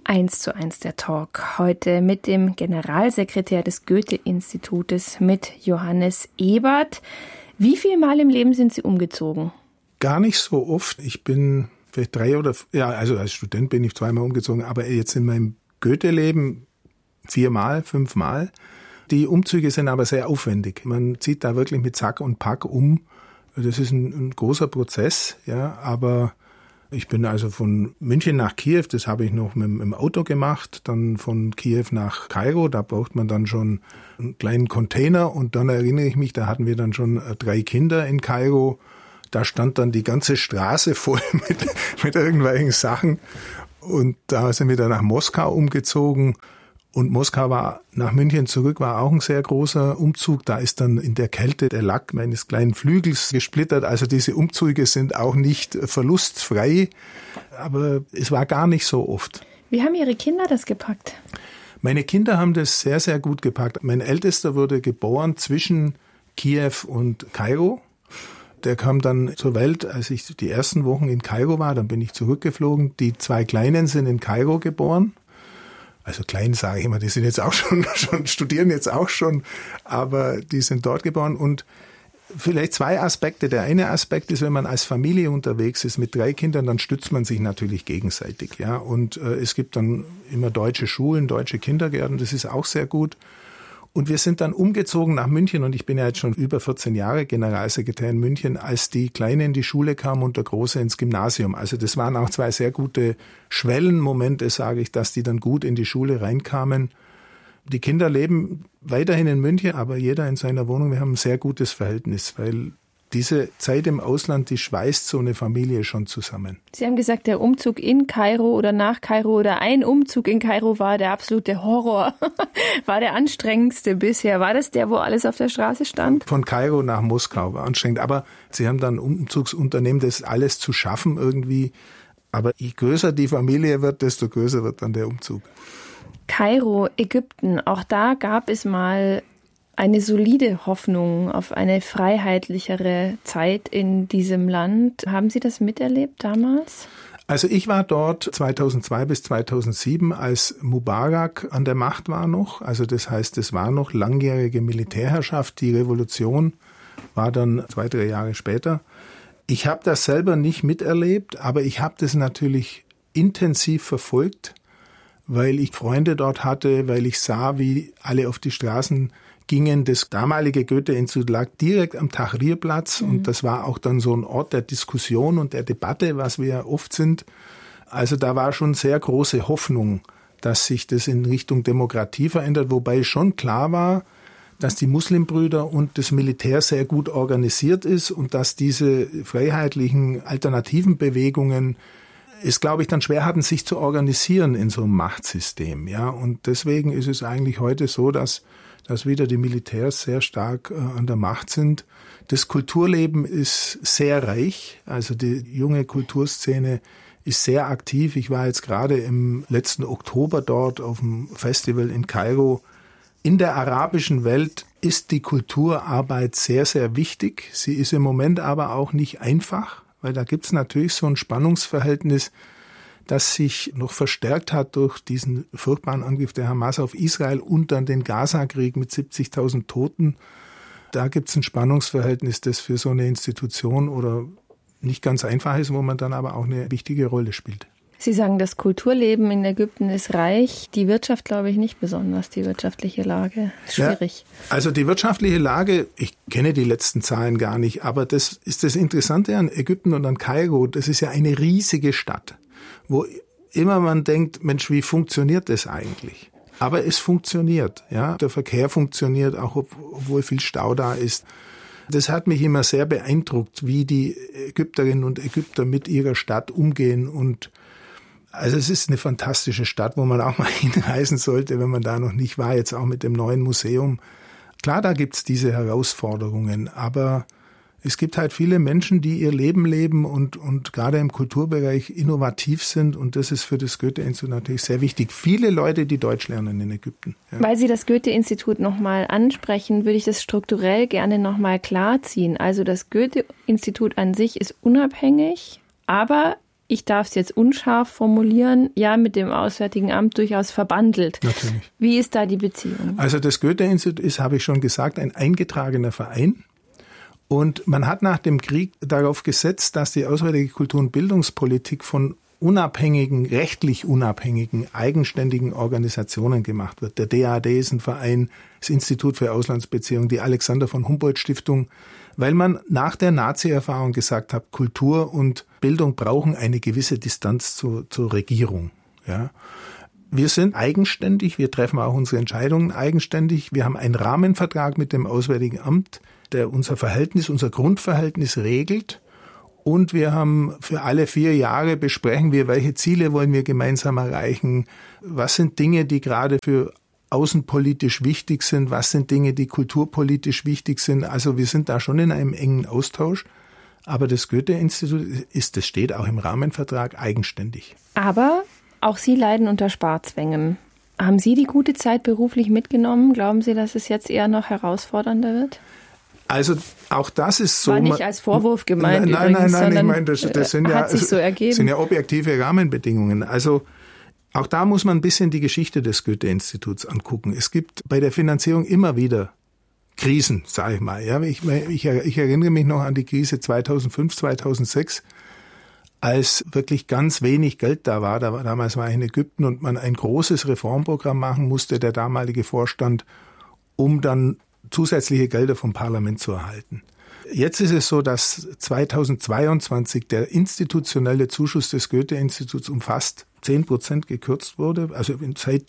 1:1 der Talk. Heute mit dem Generalsekretär des Goethe-Institutes, mit Johannes Ebert. Wie viel Mal im Leben sind Sie umgezogen? Gar nicht so oft. Ich bin vielleicht also als Student bin ich 2-mal umgezogen, aber jetzt in meinem Goethe-Leben 4-mal, 5-mal. Die Umzüge sind aber sehr aufwendig. Man zieht da wirklich mit Sack und Pack um. Das ist ein großer Prozess, ja, aber ich bin also von München nach Kiew, das habe ich noch mit dem Auto gemacht, dann von Kiew nach Kairo, da braucht man dann schon einen kleinen Container und dann erinnere ich mich, da hatten wir dann schon 3 Kinder in Kairo, da stand dann die ganze Straße voll mit irgendwelchen Sachen und da sind wir dann nach Moskau umgezogen. Und Moskau war nach München zurück, war auch ein sehr großer Umzug. Da ist dann in der Kälte der Lack meines kleinen Flügels gesplittert. Also diese Umzüge sind auch nicht verlustfrei, aber es war gar nicht so oft. Wie haben Ihre Kinder das gepackt? Meine Kinder haben das sehr, sehr gut gepackt. Mein Ältester wurde geboren zwischen Kiew und Kairo. Der kam dann zur Welt, als ich die ersten Wochen in Kairo war. Dann bin ich zurückgeflogen. Die 2 Kleinen sind in Kairo geboren. Also klein sage ich immer, die sind jetzt auch schon studieren jetzt auch schon, aber die sind dort geboren. Und vielleicht 2 Aspekte. Der eine Aspekt ist, wenn man als Familie unterwegs ist mit 3 Kindern, dann stützt man sich natürlich gegenseitig. Ja. Und es gibt dann immer deutsche Schulen, deutsche Kindergärten, das ist auch sehr gut. Und wir sind dann umgezogen nach München und ich bin ja jetzt schon über 14 Jahre Generalsekretär in München, als die Kleine in die Schule kam und der Große ins Gymnasium. Also das waren auch 2 sehr gute Schwellenmomente, sage ich, dass die dann gut in die Schule reinkamen. Die Kinder leben weiterhin in München, aber jeder in seiner Wohnung. Wir haben ein sehr gutes Verhältnis, weil diese Zeit im Ausland, die schweißt so eine Familie schon zusammen. Sie haben gesagt, der Umzug in Kairo oder nach Kairo oder ein Umzug in Kairo war der absolute Horror, war der anstrengendste bisher. War das der, wo alles auf der Straße stand? Von Kairo nach Moskau war anstrengend, aber Sie haben dann ein Umzugsunternehmen, das alles zu schaffen irgendwie. Aber je größer die Familie wird, desto größer wird dann der Umzug. Kairo, Ägypten, auch da gab es mal eine solide Hoffnung auf eine freiheitlichere Zeit in diesem Land. Haben Sie das miterlebt damals? Also ich war dort 2002 bis 2007, als Mubarak an der Macht war noch. Also das heißt, es war noch langjährige Militärherrschaft. Die Revolution war dann 2-3 Jahre später. Ich habe das selber nicht miterlebt, aber ich habe das natürlich intensiv verfolgt, weil ich Freunde dort hatte, weil ich sah, wie alle auf die Straßen gingen. Das damalige Goethe-Institut lag direkt am Tahrirplatz und das war auch dann so ein Ort der Diskussion und der Debatte, was wir ja oft sind. Also da war schon sehr große Hoffnung, dass sich das in Richtung Demokratie verändert, wobei schon klar war, dass die Muslimbrüder und das Militär sehr gut organisiert ist und dass diese freiheitlichen alternativen Bewegungen es, glaube ich, dann schwer hatten, sich zu organisieren in so einem Machtsystem. Ja, und deswegen ist es eigentlich heute so, dass wieder die Militärs sehr stark an der Macht sind. Das Kulturleben ist sehr reich, also die junge Kulturszene ist sehr aktiv. Ich war jetzt gerade im letzten Oktober dort auf dem Festival in Kairo. In der arabischen Welt ist die Kulturarbeit sehr, sehr wichtig. Sie ist im Moment aber auch nicht einfach, weil da gibt es natürlich so ein Spannungsverhältnis, das sich noch verstärkt hat durch diesen furchtbaren Angriff der Hamas auf Israel und dann den Gaza-Krieg mit 70.000 Toten. Da gibt es ein Spannungsverhältnis, das für so eine Institution oder nicht ganz einfach ist, wo man dann aber auch eine wichtige Rolle spielt. Sie sagen, das Kulturleben in Ägypten ist reich, die Wirtschaft glaube ich nicht besonders, die wirtschaftliche Lage ist schwierig. Ja, also die wirtschaftliche Lage, ich kenne die letzten Zahlen gar nicht, aber das ist das Interessante an Ägypten und an Kairo, das ist ja eine riesige Stadt, wo immer man denkt, Mensch, wie funktioniert das eigentlich? Aber es funktioniert, ja. Der Verkehr funktioniert, auch obwohl viel Stau da ist. Das hat mich immer sehr beeindruckt, wie die Ägypterinnen und Ägypter mit ihrer Stadt umgehen. Und also es ist eine fantastische Stadt, wo man auch mal hinreisen sollte, wenn man da noch nicht war, jetzt auch mit dem neuen Museum. Klar, da gibt's diese Herausforderungen, aber es gibt halt viele Menschen, die ihr Leben leben und gerade im Kulturbereich innovativ sind und das ist für das Goethe-Institut natürlich sehr wichtig. Viele Leute, die Deutsch lernen in Ägypten. Ja. Weil Sie das Goethe-Institut nochmal ansprechen, würde ich das strukturell gerne nochmal klarziehen. Also das Goethe-Institut an sich ist unabhängig, aber ich darf es jetzt unscharf formulieren, ja mit dem Auswärtigen Amt durchaus verbandelt. Natürlich. Wie ist da die Beziehung? Also das Goethe-Institut ist, habe ich schon gesagt, ein eingetragener Verein. Und man hat nach dem Krieg darauf gesetzt, dass die Auswärtige Kultur- und Bildungspolitik von unabhängigen, rechtlich unabhängigen, eigenständigen Organisationen gemacht wird. Der DAAD ist ein Verein, das Institut für Auslandsbeziehungen, die Alexander von Humboldt Stiftung, weil man nach der Nazi-Erfahrung gesagt hat, Kultur und Bildung brauchen eine gewisse Distanz zur Regierung. Ja. Wir sind eigenständig, wir treffen auch unsere Entscheidungen eigenständig. Wir haben einen Rahmenvertrag mit dem Auswärtigen Amt, der unser Grundverhältnis regelt. Und wir haben für alle 4 Jahre besprechen wir, welche Ziele wollen wir gemeinsam erreichen, was sind Dinge, die gerade für außenpolitisch wichtig sind, was sind Dinge, die kulturpolitisch wichtig sind. Also wir sind da schon in einem engen Austausch. Aber das Goethe-Institut das steht auch im Rahmenvertrag eigenständig. Aber auch Sie leiden unter Sparzwängen. Haben Sie die gute Zeit beruflich mitgenommen? Glauben Sie, dass es jetzt eher noch herausfordernder wird? Also auch das ist so. War nicht als Vorwurf gemeint Nein, übrigens, ich meine, das sind hat sich so ergeben. Sind ja objektive Rahmenbedingungen. Also auch da muss man ein bisschen die Geschichte des Goethe-Instituts angucken. Es gibt bei der Finanzierung immer wieder Krisen, sage ich mal. Ja, ich erinnere mich noch an die Krise 2005, 2006, als wirklich ganz wenig Geld da war. Damals war ich in Ägypten und man ein großes Reformprogramm machen musste, der damalige Vorstand, um dann zusätzliche Gelder vom Parlament zu erhalten. Jetzt ist es so, dass 2022 der institutionelle Zuschuss des Goethe-Instituts um fast 10% gekürzt wurde, also seit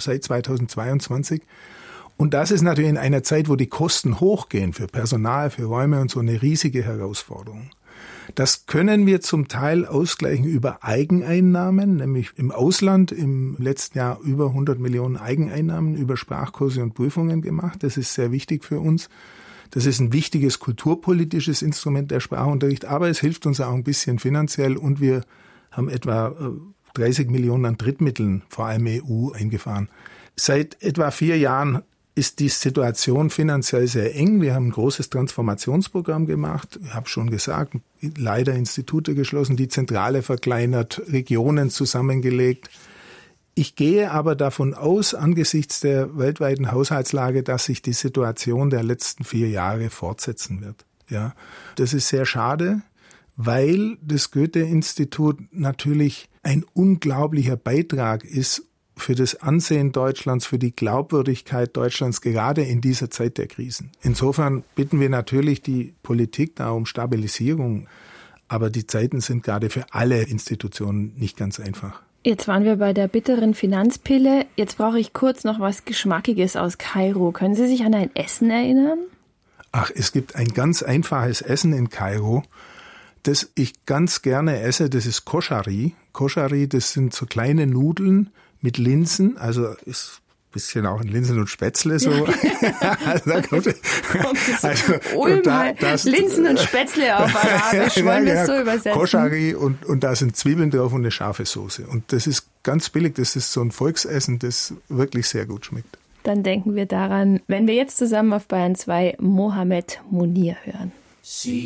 2022. Und das ist natürlich in einer Zeit, wo die Kosten hochgehen für Personal, für Räume und so, eine riesige Herausforderung. Das können wir zum Teil ausgleichen über Eigeneinnahmen, nämlich im Ausland im letzten Jahr über 100 Millionen Eigeneinnahmen über Sprachkurse und Prüfungen gemacht. Das ist sehr wichtig für uns. Das ist ein wichtiges kulturpolitisches Instrument, der Sprachunterricht, aber es hilft uns auch ein bisschen finanziell und wir haben etwa 30 Millionen an Drittmitteln, vor allem EU, eingefahren. Seit etwa 4 Jahren ist die Situation finanziell sehr eng. Wir haben ein großes Transformationsprogramm gemacht. Ich habe schon gesagt, leider Institute geschlossen, die Zentrale verkleinert, Regionen zusammengelegt. Ich gehe aber davon aus, angesichts der weltweiten Haushaltslage, dass sich die Situation der letzten 4 Jahre fortsetzen wird. Ja, das ist sehr schade, weil das Goethe-Institut natürlich ein unglaublicher Beitrag ist für das Ansehen Deutschlands, für die Glaubwürdigkeit Deutschlands, gerade in dieser Zeit der Krisen. Insofern bitten wir natürlich die Politik da um Stabilisierung, aber die Zeiten sind gerade für alle Institutionen nicht ganz einfach. Jetzt waren wir bei der bitteren Finanzpille. Jetzt brauche ich kurz noch was Geschmackiges aus Kairo. Können Sie sich an ein Essen erinnern? Ach, es gibt ein ganz einfaches Essen in Kairo, das ich ganz gerne esse. Das ist Koschari. Koschari, das sind so kleine Nudeln mit Linsen, also ist ein bisschen auch ein Linsen und Spätzle so. Ja. Linsen und Spätzle auf Arabisch, wollen wir es so übersetzen? Koschari und da sind Zwiebeln drauf und eine scharfe Soße. Und das ist ganz billig, das ist so ein Volksessen, das wirklich sehr gut schmeckt. Dann denken wir daran, wenn wir jetzt zusammen auf Bayern 2 Mohamed Munir hören.